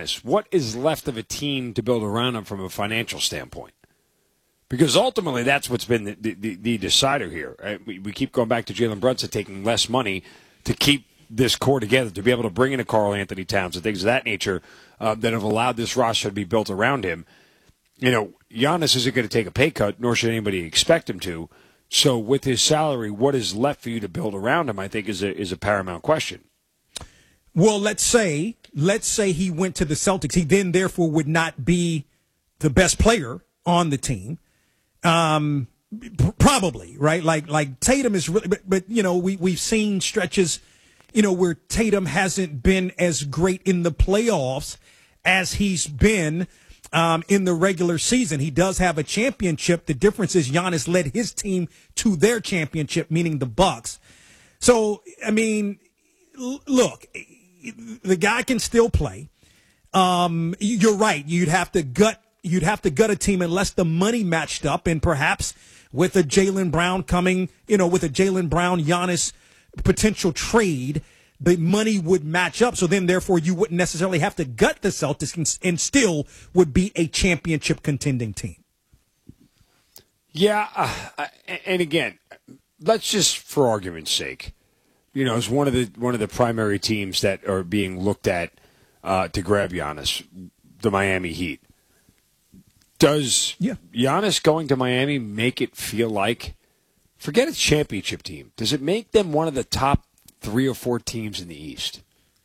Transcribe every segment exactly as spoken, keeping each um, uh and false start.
Giannis, what is left of a team to build around him from a financial standpoint? Because ultimately, that's what's been the, the, the decider here. Right? We, we keep going back to Jalen Brunson taking less money to keep this core together, to be able to bring in a Karl Anthony Towns and things of that nature uh, that have allowed this roster to be built around him. You know, Giannis isn't going to take a pay cut, nor should anybody expect him to. So with his salary, what is left for you to build around him, I think, is a, is a paramount question. Well, let's say, let's say he went to the Celtics. He then, therefore, would not be the best player on the team. Um, probably, right? Like, like Tatum is really, but, but, you know, we, we've seen stretches, you know, where Tatum hasn't been as great in the playoffs as he's been, um, in the regular season. He does have a championship. The difference is Giannis led his team to their championship, meaning the Bucks. So, I mean, l- look, the guy can still play. Um, you're right. You'd have to gut You'd have to gut a team unless the money matched up, and perhaps with a Jaylen Brown coming, you know, with a Jaylen Brown Giannis potential trade, the money would match up. So then, therefore, you wouldn't necessarily have to gut the Celtics and, and still would be a championship contending team. Yeah, uh, and again, let's just, for argument's sake, you know, as one of the one of the primary teams that are being looked at uh, to grab Giannis, the Miami Heat. Does yeah. Giannis going to Miami make it feel like, forget a championship team, does it make them one of the top three or four teams in the East?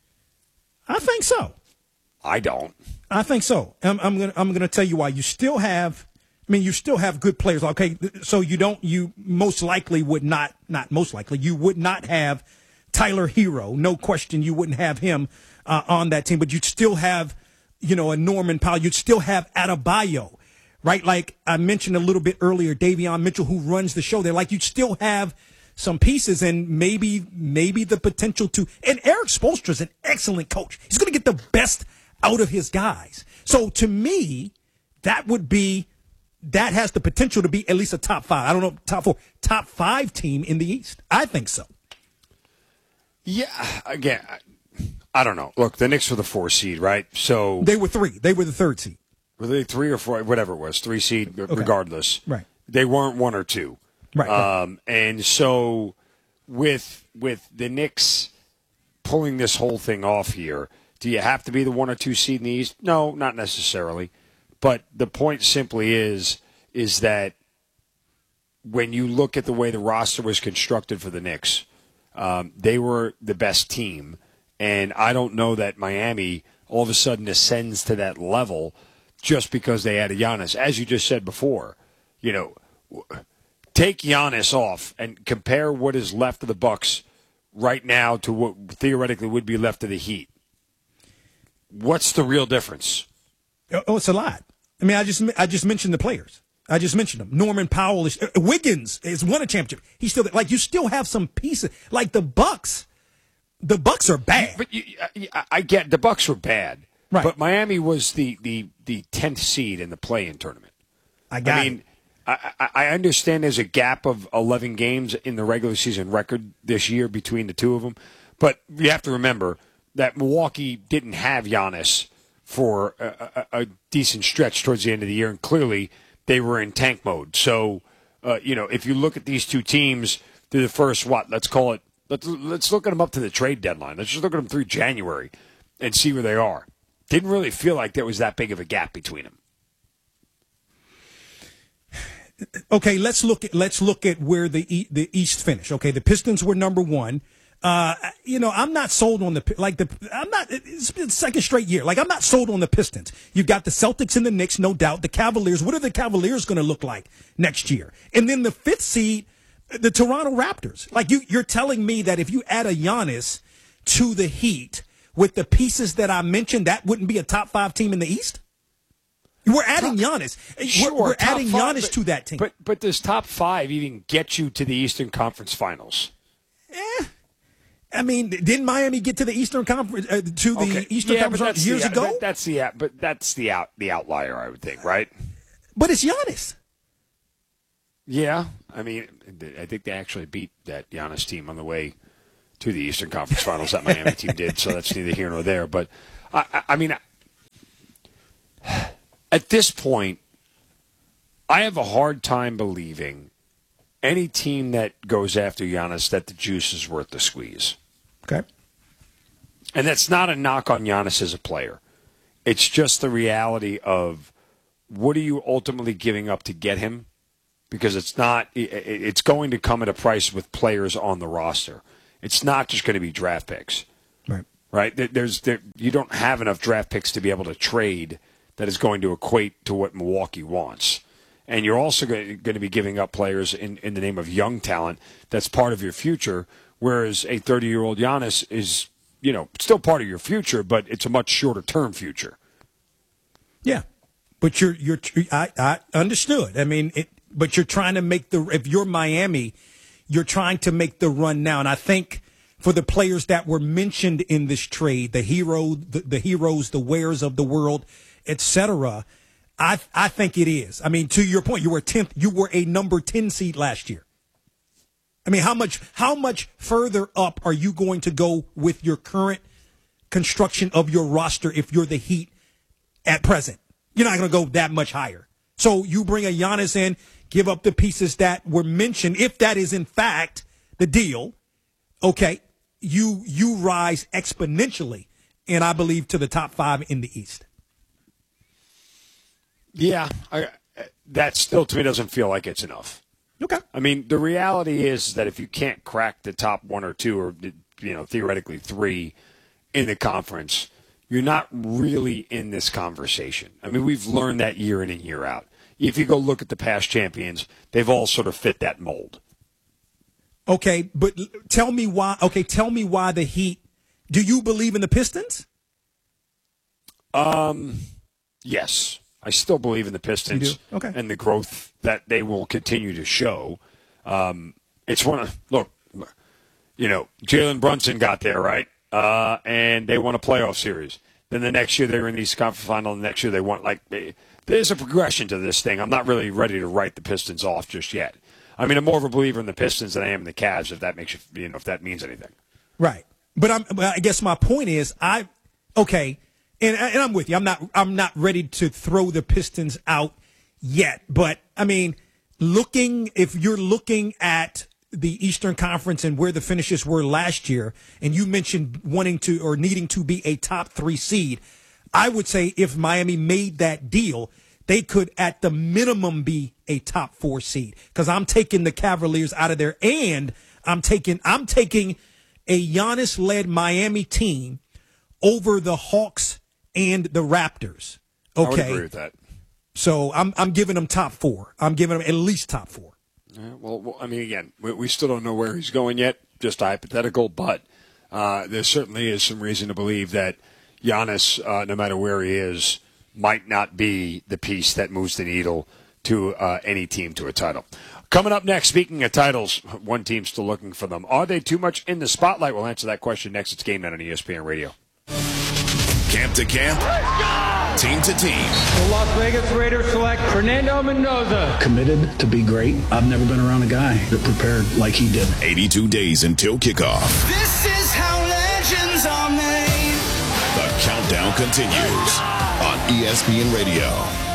I think so. I don't. I think so. I'm, I'm going I'm to tell you why. You still have, I mean, you still have good players. Okay, so you don't, you most likely would not, not most likely, you would not have Tyler Hero. No question you wouldn't have him uh, on that team, but you'd still have, you know, a Norman Powell. You'd still have Adebayo. Right, like I mentioned a little bit earlier, Davion Mitchell, who runs the show there. Like you still have some pieces, and maybe maybe the potential to. And Eric Spoelstra is an excellent coach. He's going to get the best out of his guys. So to me, that would be that has the potential to be at least a top five. I don't know, top four, top five team in the East. I think so. Yeah, again, I don't know. Look, the Knicks were the four seed, right? So they were three. They were the third seed. Were they three or four, whatever it was, three seed, okay. Regardless. Right. They weren't one or two. Right. Um, right. And so with with the Knicks pulling this whole thing off here, do you have to be the one or two seed in the East? No, not necessarily. But the point simply is, is that when you look at the way the roster was constructed for the Knicks, um, they were the best team. And I don't know that Miami all of a sudden ascends to that level just because they had a Giannis. As you just said before, you know, take Giannis off and compare what is left of the Bucks right now to what theoretically would be left of the Heat. What's the real difference? Oh, it's a lot. I mean, I just I just mentioned the players. I just mentioned them. Norman Powell is uh, Wiggins has won a championship. He's still like you still have some pieces like the Bucks. The Bucks are bad. But you, I, I get the Bucks were bad. Right. But Miami was the, the, the tenth seed in the play-in tournament. I got I mean, I, I understand there's a gap of eleven games in the regular season record this year between the two of them. But you have to remember that Milwaukee didn't have Giannis for a, a, a decent stretch towards the end of the year. And clearly they were in tank mode. So, uh, you know, if you look at these two teams through the first, what, let's call it, let's, let's look at them up to the trade deadline. Let's just look at them through January and see where they are. Didn't really feel like there was that big of a gap between them. Okay, let's look at let's look at where the the East finished. Okay, the Pistons were number one. Uh, you know, I'm not sold on the like the I'm not. It's been second straight year. Like I'm not sold on the Pistons. You've got the Celtics and the Knicks, no doubt. The Cavaliers. What are the Cavaliers going to look like next year? And then the fifth seed, the Toronto Raptors. Like you, you're telling me that if you add a Giannis to the Heat with the pieces that I mentioned, that wouldn't be a top five team in the East? We're adding Giannis. Sure, we're we're adding five, Giannis but, to that team. But but does top five even get you to the Eastern Conference Finals? Eh. I mean, didn't Miami get to the Eastern Conference uh, to the okay. Eastern yeah, Conference years the, ago? That, that's the but that's the out the outlier, I would think, right? But it's Giannis. Yeah, I mean, I think they actually beat that Giannis team on the way to the Eastern Conference Finals. That Miami team did, so that's neither here nor there. But I, I mean, At this point, I have a hard time believing any team that goes after Giannis that the juice is worth the squeeze. Okay. And that's not a knock on Giannis as a player. It's just the reality of what are you ultimately giving up to get him? Because it's not, it's going to come at a price with players on the roster. It's not just going to be draft picks. Right. Right? There's, there, you don't have enough draft picks to be able to trade that is going to equate to what Milwaukee wants. And you're also going to be giving up players in, in the name of young talent that's part of your future, whereas a thirty-year-old Giannis is, you know, still part of your future, but it's a much shorter-term future. Yeah. But you're, you're, I, I understood. I mean, it, but you're trying to make the, if you're Miami, you're trying to make the run now. And I think for the players that were mentioned in this trade, the hero, the, the heroes, the wares of the world, et cetera, I, I think it is. I mean, to your point, you were tenth, you were a number ten seed last year. I mean, how much, how much further up are you going to go with your current construction of your roster if you're the Heat at present? You're not going to go that much higher. So you bring a Giannis in, give up the pieces that were mentioned. If that is in fact the deal, okay, you you rise exponentially, and I believe to the top five in the East. Yeah, I, that still to me doesn't feel like it's enough. Okay. I mean, the reality is that if you can't crack the top one or two, or you know, theoretically three in the conference, you're not really in this conversation. I mean, we've learned that year in and year out. If you go look at the past champions, they've all sort of fit that mold. Okay, but tell me why. Okay, tell me why the Heat. Do you believe in the Pistons? Um, yes, I still believe in the Pistons. You do? Okay. And the growth that they will continue to show. Um, it's one of look, you know, Jalen Brunson got there right. Uh, and they won a playoff series. Then the next year they were in the East Conference Final. The next year they won. Like they, there's a progression to this thing. I'm not really ready to write the Pistons off just yet. I mean, I'm more of a believer in the Pistons than I am in the Cavs. If that makes you, you know, if that means anything. Right. But I'm. But I guess my point is, I okay, and and I'm with you. I'm not. I'm not ready to throw the Pistons out yet. But I mean, looking if you're looking at the Eastern Conference and where the finishes were last year, and you mentioned wanting to or needing to be a top three seed, I would say if Miami made that deal, they could at the minimum be a top four seed. Because I'm taking the Cavaliers out of there, and I'm taking I'm taking a Giannis-led Miami team over the Hawks and the Raptors. Okay, I would agree with that. So I'm I'm giving them top four. I'm giving them at least top four. Yeah, well, well, I mean, again, we, we still don't know where he's going yet, just hypothetical, but uh, there certainly is some reason to believe that Giannis, uh, no matter where he is, might not be the piece that moves the needle to uh, any team to a title. Coming up next, speaking of titles, one team still looking for them. Are they too much in the spotlight? We'll answer that question next. It's Game Night on E S P N Radio. Camp to camp, team to team. The Las Vegas Raiders select Fernando Mendoza. Committed to be great. I've never been around a guy that prepared like he did. eighty-two days until kickoff. This is how legends are made. The countdown continues on E S P N Radio.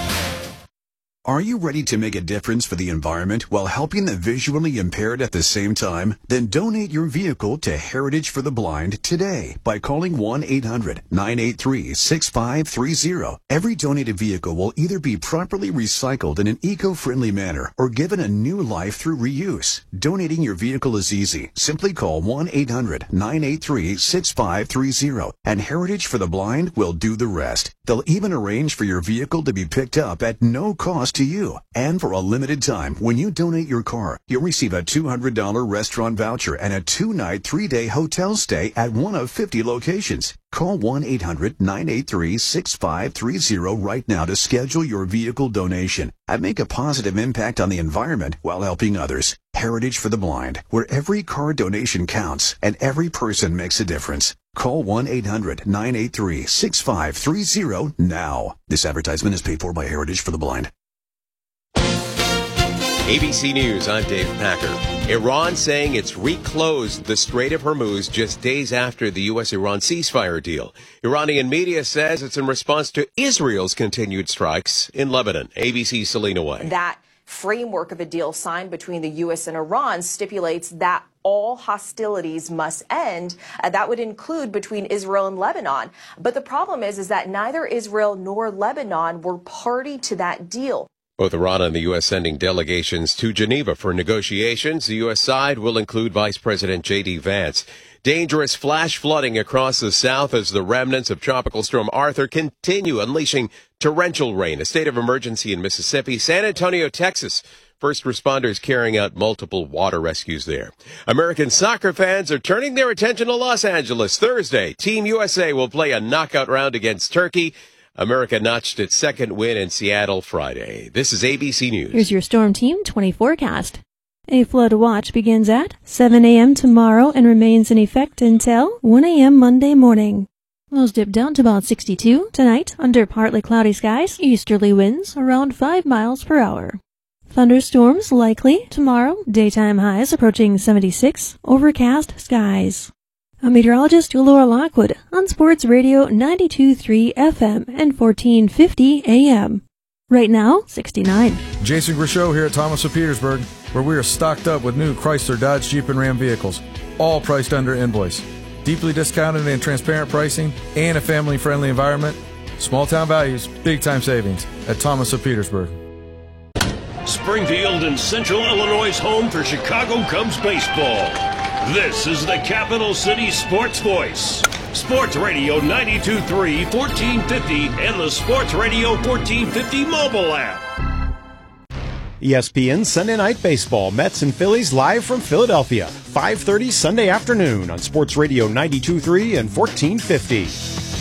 Are you ready to make a difference for the environment while helping the visually impaired at the same time? Then donate your vehicle to Heritage for the Blind today by calling one eight hundred nine eight three six five three zero. Every donated vehicle will either be properly recycled in an eco-friendly manner or given a new life through reuse. Donating your vehicle is easy. Simply call one eight hundred nine eight three six five three zero and Heritage for the Blind will do the rest. They'll even arrange for your vehicle to be picked up at no cost to you. And for a limited time, when you donate your car, you'll receive a two hundred dollars restaurant voucher and a two-night, three-day hotel stay at one of fifty locations. Call one eight hundred nine eight three six five three zero right now to schedule your vehicle donation and make a positive impact on the environment while helping others. Heritage for the Blind, where every car donation counts and every person makes a difference. Call one eight hundred nine eight three six five three zero now. This advertisement is paid for by Heritage for the Blind. A B C News, I'm Dave Packer. Iran saying it's reclosed the Strait of Hormuz just days after the U S Iran ceasefire deal. Iranian media says it's in response to Israel's continued strikes in Lebanon. A B C's Selena Way. That framework of a deal signed between the U S and Iran stipulates that all hostilities must end. Uh, that would include between Israel and Lebanon. But the problem is, is that neither Israel nor Lebanon were party to that deal. Both Iran and the U S sending delegations to Geneva for negotiations. The U S side will include Vice President J D Vance. Dangerous flash flooding across the south as the remnants of Tropical Storm Arthur continue unleashing torrential rain. A state of emergency in Mississippi. San Antonio, Texas. First responders carrying out multiple water rescues there. American soccer fans are turning their attention to Los Angeles. Thursday, Team U S A will play a knockout round against Turkey. America notched its second win in Seattle Friday. This is A B C News. Here's your Storm Team twenty forecast. A flood watch begins at seven a.m. tomorrow and remains in effect until one a.m. Monday morning. Lows dip down to about sixty-two tonight under partly cloudy skies, easterly winds around five miles per hour. Thunderstorms likely tomorrow, daytime highs approaching seventy-six, overcast skies. I'm meteorologist Laura Lockwood on Sports Radio ninety-two point three F M and fourteen fifty A M. Right now, sixty-nine. Jason Grishow here at Thomas of Petersburg, where we are stocked up with new Chrysler, Dodge, Jeep, and Ram vehicles, all priced under invoice. Deeply discounted and transparent pricing and a family-friendly environment. Small town values, big time savings at Thomas of Petersburg. Springfield and Central Illinois' home for Chicago Cubs baseball. This is the Capital City Sports Voice. Sports Radio ninety-two point three, fourteen fifty, and the Sports Radio fourteen fifty mobile app. E S P N Sunday Night Baseball. Mets and Phillies live from Philadelphia. five thirty Sunday afternoon on Sports Radio ninety-two point three and fourteen fifty.